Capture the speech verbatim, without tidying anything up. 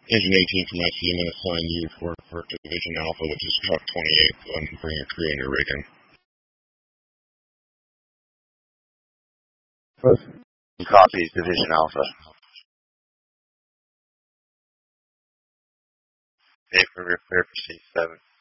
Engine eighteen from I C, I'm going to assign you for, for Division Alpha, which is truck twenty-eight. Go ahead and bring your crew and your rig in. Copies, Division Alpha. Pay for repair for C seven.